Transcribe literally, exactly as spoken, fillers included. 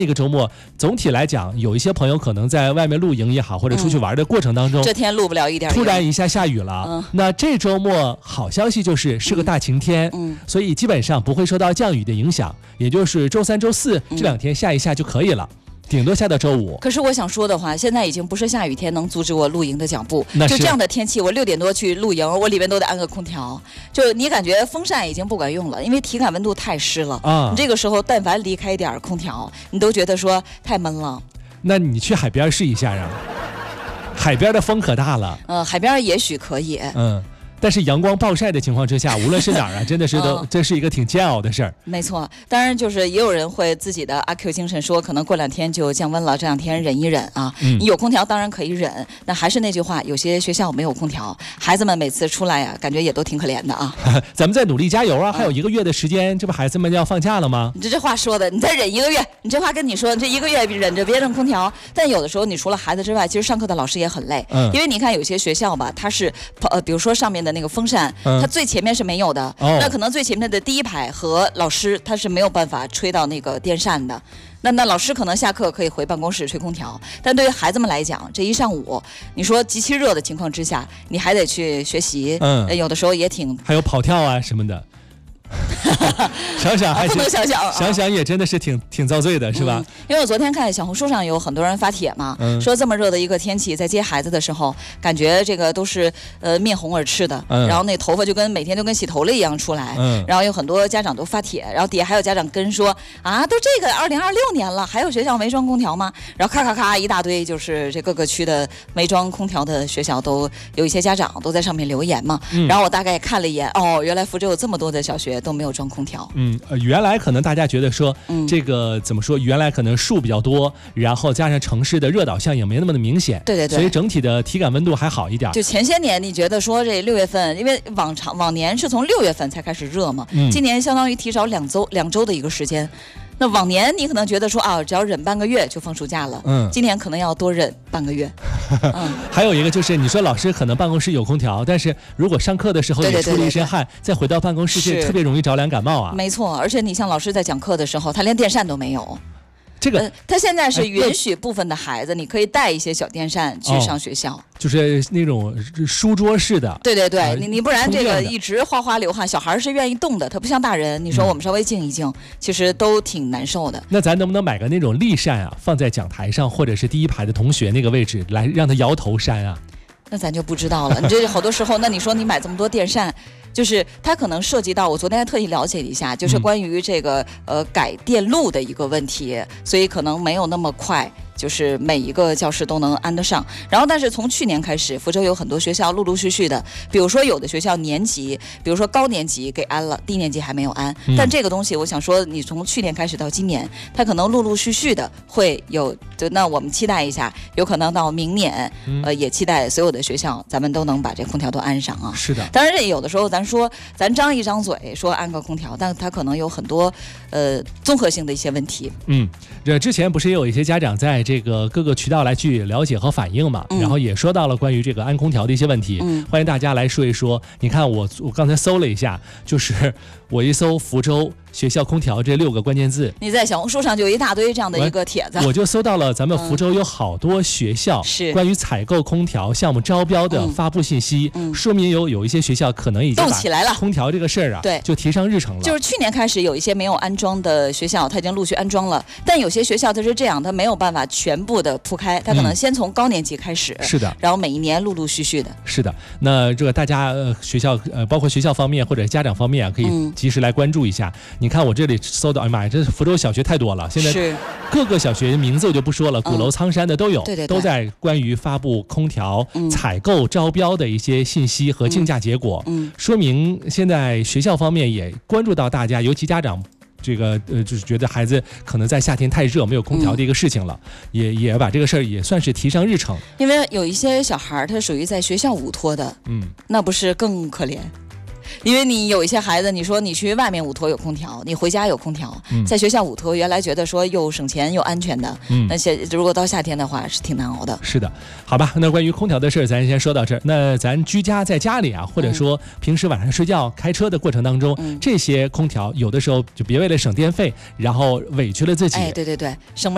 一个周末总体来讲，有一些朋友可能在外面露营也好，或者出去玩的过程当中， 嗯、这天露不了一点， 突然一下下雨了。嗯、那这周末好消息就是是个大晴天，嗯，所以基本上不会受到降雨的影响，也就是周三、周四这两天下一下就可以了。嗯，顶多下到周五。 可是我想说的话，现在已经不是下雨天能阻止我露营的脚步。就这样的天气，我六点多去露营，我里面都得安个空调。就你感觉风扇已经不管用了，因为体感温度太湿了啊。你这个时候但凡离开一点空调，你都觉得说太闷了。 那你去海边试一下啊，海边的风可大了。 呃，海边也许可以。 嗯。但是阳光暴晒的情况之下，无论是哪儿啊，真的是都、嗯、这是一个挺煎熬的事儿。 没错，当然就是也有人会自己的阿 Q 精神说，可能过两天就降温了，这两天忍一忍啊。嗯、你有空调当然可以忍，那还是那句话，有些学校没有空调，孩子们每次出来呀、啊，感觉也都挺可怜的啊。 咱们再努力加油啊！还有一个月的时间，这不孩子们要放假了吗？ 你这这话说的，你再忍一个月，你这话跟你说，这一个月忍着别忍空调。但有的时候，你除了孩子之外，其实上课的老师也很累，嗯、因为你看有些学校吧，它是呃，比如说上面的那个风扇。它最前面是没有的、哦，那可能最前面的第一排和老师他是没有办法吹到那个电扇的。那那老师可能下课可以回办公室吹空调，但对于孩子们来讲，这一上午，你说极其热的情况之下，你还得去学习，嗯，有的时候也挺还有跑跳啊什么的。想想还是、 啊、不能想想、啊， 想想也真的是挺挺遭罪的，是吧、 嗯？因为我昨天看小红书上有很多人发帖嘛，嗯、说这么热的一个天气，在接孩子的时候，感觉这个都是呃面红耳赤的，嗯、然后那头发就跟每天就跟洗头了一样出来，嗯、然后有很多家长都发帖，然后底下还有家长跟说啊，都这个二零二六年了，还有学校没装空调吗？然后咔咔咔一大堆，就是这各个区的没装空调的学校都有一些家长都在上面留言嘛，嗯、然后我大概看了一眼，哦，原来福州有这么多的小学都没有装空调。 嗯，呃，原来可能大家觉得说，嗯、这个怎么说？原来可能树比较多，然后加上城市的热岛效应没那么的明显， 对对对， 所以整体的体感温度还好一点。 就前些年你觉得说这六月份，因为往常往年是从六月份才开始热嘛，嗯、今年相当于提早两周两周的一个时间。那往年你可能觉得说啊，只要忍半个月就放暑假了，嗯，今年可能要多忍半个月。 嗯、还有一个就是你说老师可能办公室有空调，但是如果上课的时候也出了一身汗，再回到办公室就特别容易着凉感冒啊。 没错，而且你像老师在讲课的时候，他连电扇都没有。 这个、 呃、他现在是允许部分的孩子，你可以带一些小电扇去上学校，哦、 就是那种书桌式的。 对对对，呃、你你不然这个一直哗哗流汗，小孩是愿意动的，他不像大人。你说我们稍微静一静，嗯、其实都挺难受的。 那咱能不能买个那种立扇啊，放在讲台上或者是第一排的同学那个位置，来让他摇头扇啊？ 那咱就不知道了。你这好多时候，那你说你买这么多电扇。就是它可能涉及到，我昨天还特意了解了一下，就是关于这个呃改电路的一个问题，所以可能没有那么快。就是每一个教室都能安得上，然后但是从去年开始，福州有很多学校陆陆续续的，比如说有的学校年级，比如说高年级给安了，低年级还没有安。嗯、但这个东西，我想说，你从去年开始到今年，它可能陆陆续续的会有，就那我们期待一下，有可能到明年，嗯、呃，也期待所有的学校咱们都能把这空调都安上啊。 是的， 当然这有的时候咱说咱张一张嘴说安个空调，但它可能有很多呃综合性的一些问题。 嗯，这之前不是也有一些家长在这个各个渠道来去了解和反映嘛，嗯、然后也说到了关于这个安空调的一些问题，嗯、欢迎大家来说一说。你看我我刚才搜了一下，就是我一搜福州学校空调这六个关键字， 你在小红书上就有一大堆这样的一个帖子， 我就搜到了咱们福州有好多学校是关于采购空调项目招标的发布信息，嗯嗯、说明有有一些学校可能已经动起来了， 空调这个事儿啊， 对， 就提上日程了。 就是去年开始有一些没有安装的学校，它已经陆续安装了，但有些学校它是这样，它没有办法全部的铺开，它可能先从高年级开始， 嗯、是的， 然后每一年陆陆续续的。 是的，那这个大家呃学校呃包括学校方面或者家长方面啊，可以及时来关注一下。嗯、你看我这里搜到，哎呀妈呀，这福州小学太多了，现在各个小学名字我就不说了，鼓楼、苍山的都有， 嗯、对对对， 都在关于发布空调、嗯、采购招标的一些信息和竞价结果，嗯嗯、说明现在学校方面也关注到大家，尤其家长。这个呃，就是觉得孩子可能在夏天太热没有空调的一个事情了，嗯、也也把这个事儿也算是提上日程。 因为有一些小孩他属于在学校午托的，嗯，那不是更可怜？因为你有一些孩子，你说你去外面午托有空调，你回家有空调，嗯、在学校午托原来觉得说又省钱又安全的，嗯、那些如果到夏天的话是挺难熬的。 是的，好吧，那关于空调的事咱先说到这儿。那咱居家在家里啊，或者说平时晚上睡觉、开车的过程当中，嗯、这些空调有的时候就别为了省电费，然后委屈了自己。 哎，对对对，省不